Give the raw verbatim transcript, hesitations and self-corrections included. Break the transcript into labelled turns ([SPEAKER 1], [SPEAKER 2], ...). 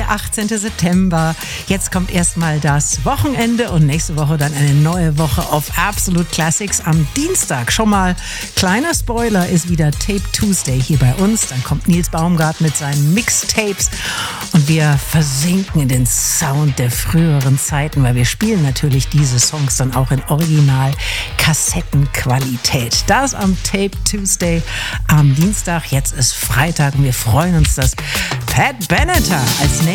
[SPEAKER 1] der achtzehnten September. Jetzt kommt erstmal das Wochenende und nächste Woche dann eine neue Woche auf Absolute Classics am Dienstag. Schon mal kleiner Spoiler, ist wieder Tape Tuesday hier bei uns. Dann kommt Nils Baumgart mit seinen Mixtapes und wir versinken in den Sound der früheren Zeiten, weil wir spielen natürlich diese Songs dann auch in Original-Kassettenqualität. Das am Tape Tuesday am Dienstag. Jetzt ist Freitag und wir freuen uns, dass Pat Benatar als nächstes